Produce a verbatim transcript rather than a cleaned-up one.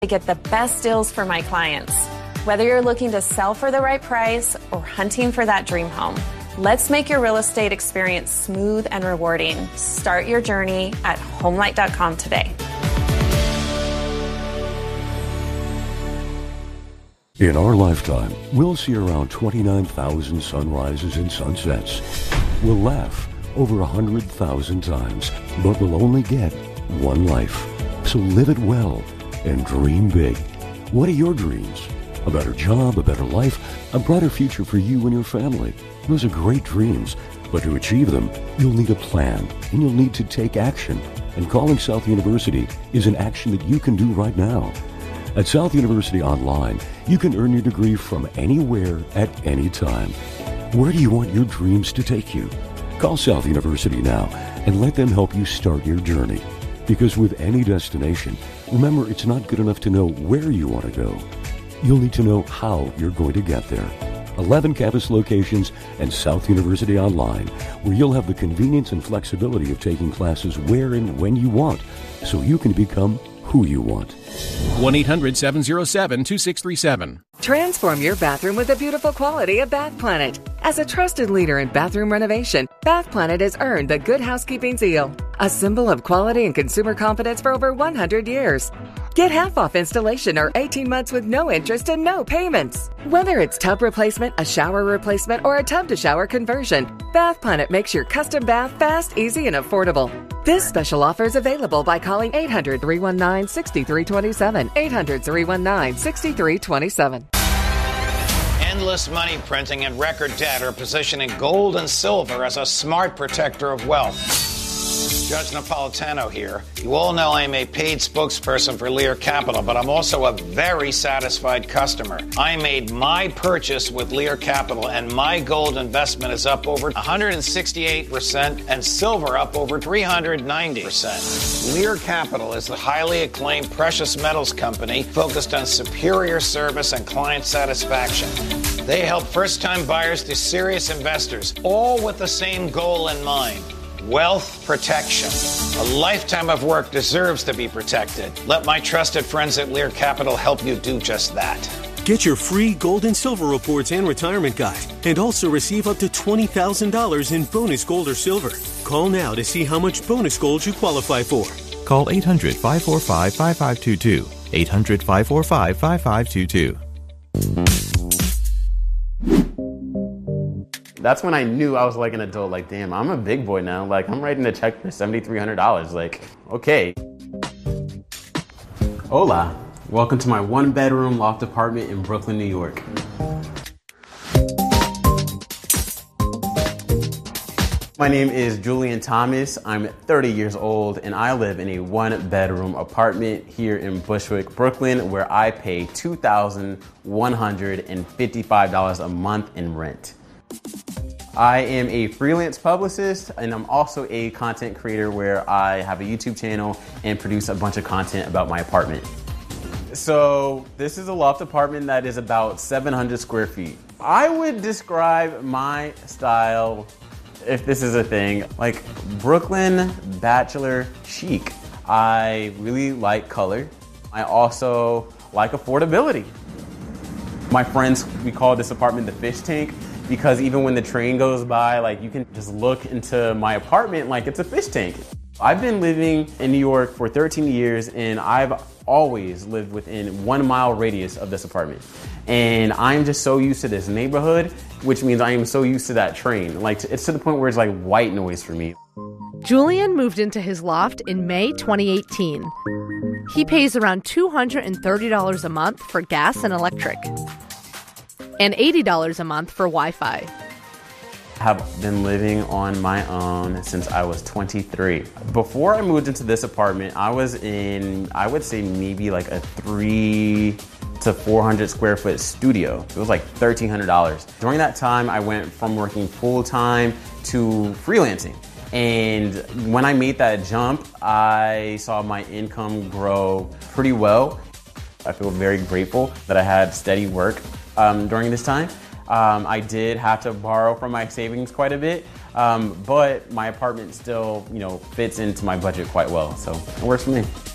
to get the best deals for my clients. Whether you're looking to sell for the right price or hunting for that dream home, let's make your real estate experience smooth and rewarding. Start your journey at homelight dot com today. In our lifetime, we'll see around twenty-nine thousand sunrises and sunsets. We'll laugh over one hundred thousand times, but we'll only get one life. So live it well and dream big. What are your dreams? A better job, a better life, a brighter future for you and your family. Those are great dreams, but to achieve them, you'll need a plan, and you'll need to take action. And calling South University is an action that you can do right now. At South University Online, you can earn your degree from anywhere at any time. Where do you want your dreams to take you? Call South University now and let them help you start your journey. Because with any destination, remember, it's not good enough to know where you want to go. You'll need to know how you're going to get there. eleven campus locations and South University Online, where you'll have the convenience and flexibility of taking classes where and when you want, so you can become who you want. one eight hundred seven oh seven two six three seven. Transform your bathroom with the beautiful quality of Bath Planet. As a trusted leader in bathroom renovation, Bath Planet has earned the Good Housekeeping seal, a symbol of quality and consumer confidence for over one hundred years. Get half off installation or eighteen months with no interest and no payments. Whether it's tub replacement, a shower replacement, or a tub-to-shower conversion, Bath Planet makes your custom bath fast, easy, and affordable. This special offer is available by calling eight hundred, three one nine, six three two seven, eight hundred, three one nine, six three two seven. Endless money printing and record debt are positioning gold and silver as a smart protector of wealth. Judge Napolitano here. You all know I'm a paid spokesperson for Lear Capital, but I'm also a very satisfied customer. I made my purchase with Lear Capital, and my gold investment is up over one hundred sixty-eight percent and silver up over three hundred ninety percent. Lear Capital is the highly acclaimed precious metals company focused on superior service and client satisfaction. They help first-time buyers to serious investors, all with the same goal in mind: wealth protection. A lifetime of work deserves to be protected. Let my trusted friends at Lear Capital help you do just that. Get your free gold and silver reports and retirement guide, and also receive up to twenty thousand dollars in bonus gold or silver. Call now to see how much bonus gold you qualify for. Call eight hundred, five four five, five five two two. eight hundred, five four five, five five two two. That's when I knew I was like an adult. Like, damn, I'm a big boy now. Like, I'm writing a check for seven thousand three hundred dollars. Like, okay. Hola. Welcome to my one-bedroom loft apartment in Brooklyn, New York. My name is Julian Thomas. I'm thirty years old, and I live in a one-bedroom apartment here in Bushwick, Brooklyn, where I pay two thousand one hundred fifty-five dollars a month in rent. I am a freelance publicist, and I'm also a content creator where I have a YouTube channel and produce a bunch of content about my apartment. So this is a loft apartment that is about seven hundred square feet. I would describe my style, if this is a thing, like Brooklyn bachelor chic. I really like color. I also like affordability. My friends, we call this apartment the fish tank, because even when the train goes by, like, you can just look into my apartment like it's a fish tank. I've been living in New York for thirteen years, and I've always lived within one mile radius of this apartment. And I'm just so used to this neighborhood, which means I am so used to that train. Like, it's to the point where it's like white noise for me. Julian moved into his loft in May twenty eighteen. He pays around two hundred thirty dollars a month for gas and electric, and eighty dollars a month for Wi-Fi. I have been living on my own since I was twenty-three. Before I moved into this apartment, I was in, I would say maybe like a three to four hundred square foot studio. It was like thirteen hundred dollars. During that time, I went from working full time to freelancing. And when I made that jump, I saw my income grow pretty well. I feel very grateful that I had steady work um, during this time. Um, I did have to borrow from my savings quite a bit, um, but my apartment still, you know, fits into my budget quite well, so it works for me.